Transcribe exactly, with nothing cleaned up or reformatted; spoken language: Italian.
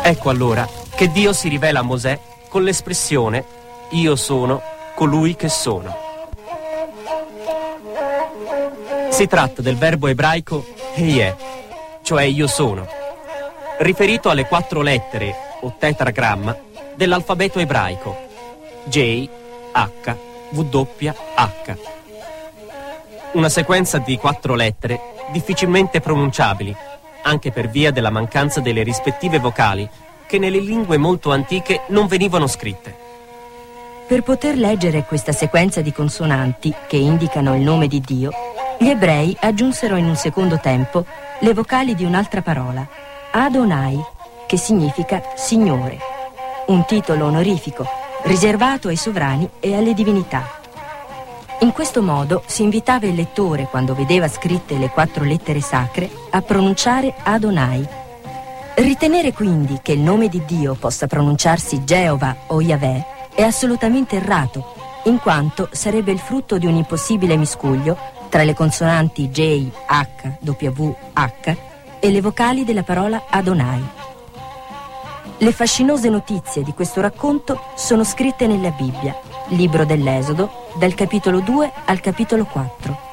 Ecco allora che Dio si rivela a Mosè con l'espressione «Io sono colui che sono». Si tratta del verbo ebraico Ehyeh, cioè io sono, riferito alle quattro lettere o tetragramma dell'alfabeto ebraico J, H, W, H. Una sequenza di quattro lettere difficilmente pronunciabili, anche per via della mancanza delle rispettive vocali che nelle lingue molto antiche non venivano scritte. Per poter leggere questa sequenza di consonanti che indicano il nome di Dio, gli ebrei aggiunsero in un secondo tempo le vocali di un'altra parola, Adonai, che significa Signore, un titolo onorifico riservato ai sovrani e alle divinità. In questo modo si invitava il lettore, quando vedeva scritte le quattro lettere sacre, a pronunciare Adonai. Ritenere quindi che il nome di Dio possa pronunciarsi Geova o Yahweh è assolutamente errato, in quanto sarebbe il frutto di un impossibile miscuglio tra le consonanti J, H, W, H e le vocali della parola Adonai. Le fascinose notizie di questo racconto sono scritte nella Bibbia, libro dell'Esodo, dal capitolo due al capitolo quattro.